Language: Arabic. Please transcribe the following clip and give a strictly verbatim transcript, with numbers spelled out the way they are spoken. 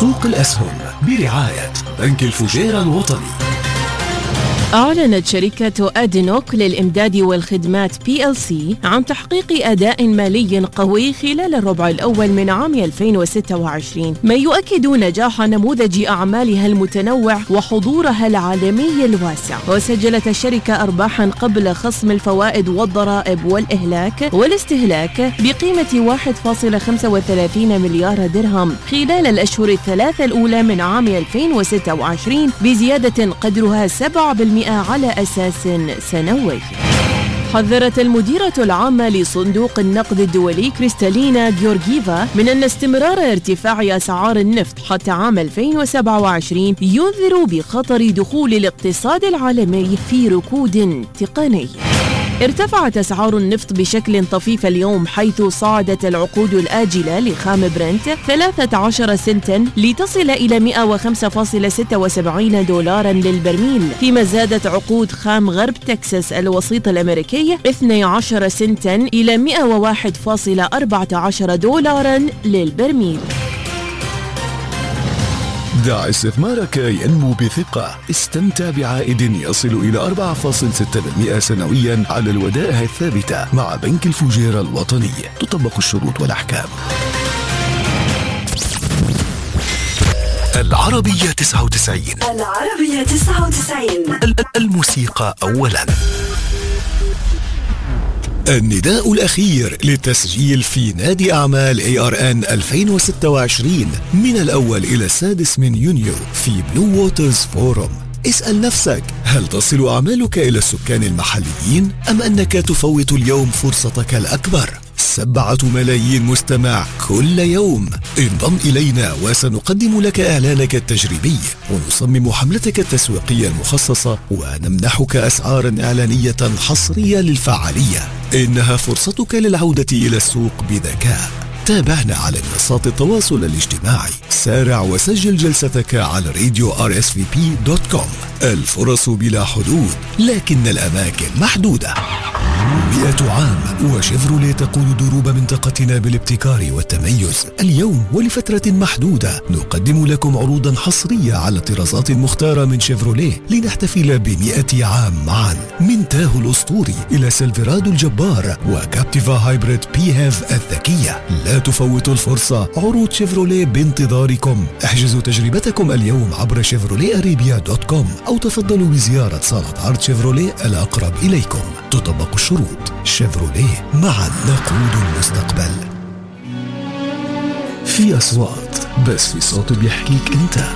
سوق الأسهم برعاية بنك الفجيرة الوطني. أعلنت شركة أدينوك للإمداد والخدمات بي إل سي عن تحقيق أداء مالي قوي خلال الربع الأول من عام ألفين وستة وعشرين، ما يؤكد نجاح نموذج أعمالها المتنوع وحضورها العالمي الواسع. وسجلت الشركة أرباحا قبل خصم الفوائد والضرائب والإهلاك والاستهلاك بقيمة واحد فاصلة خمسة وثلاثين مليار درهم خلال الأشهر الثلاثة الأولى من عام ألفين وستة وعشرين، بزيادة قدرها سبعة بالمئة على أساس سنوي. حذرت المديرة العامة لصندوق النقد الدولي كريستالينا جيورجيفا من أن استمرار ارتفاع أسعار النفط حتى عام ألفين وسبعة وعشرين ينذر بخطر دخول الاقتصاد العالمي في ركود تقني. ارتفعت أسعار النفط بشكل طفيف اليوم، حيث صعدت العقود الآجلة لخام برنت ثلاثة عشر سنتا لتصل إلى مئة وخمسة فاصلة ستة وسبعين دولارا للبرميل، فيما زادت عقود خام غرب تكساس الوسيط الأمريكي اثني عشر سنتا إلى مئة وواحد فاصلة أربعة عشر دولارا للبرميل. دع استثمارك ينمو بثقة. استمتع بعائد يصل إلى أربعة فاصلة ستة بالمئة سنويا على الودائع الثابتة مع بنك الفجيرة الوطني. تطبق الشروط والأحكام. العربية تسعة وتسعين. العربية تسعة وتسعين. الموسيقى أولا. النداء الأخير للتسجيل في نادي أعمال إيه آر إن ألفين وستة وعشرين من الأول إلى السادس من يونيو في بلو ووترز فورم. اسأل نفسك، هل تصل أعمالك إلى السكان المحليين أم أنك تفوت اليوم فرصتك الأكبر؟ سبعة ملايين مستمع كل يوم. انضم إلينا وسنقدم لك إعلانك التجريبي ونصمم حملتك التسويقية المخصصة ونمنحك أسعارا إعلانية حصرية للفعالية. إنها فرصتك للعودة إلى السوق بذكاء. تابعنا على منصات التواصل الاجتماعي. سارع وسجل جلستك على راديو آر إس في بي دوت كوم. الفرص بلا حدود، لكن الأماكن محدودة. مئة عام وشيفروليه تقود دروب منطقتنا بالابتكار والتميز. اليوم ولفترة محدودة نقدم لكم عروضا حصرية على طرازات مختارة من شيفروليه لنحتفل بمئة عام معا. من تاهو الأسطوري إلى سيلفرادو الجبار وكابتيفا هايبريد بي هاف الذكية. لا تفوتوا الفرصة، عروض شيفروليه بانتظاركم. احجزوا تجربتكم اليوم عبر شيفروليه أريبيا دوت كوم أو تفضلوا بزيارة صالة عرض شيفروليه الأقرب إليكم. تطبق الشروط. شيفروليه، معا نقود المستقبل. في أصوات، بس في صوت بيحكيك أنت.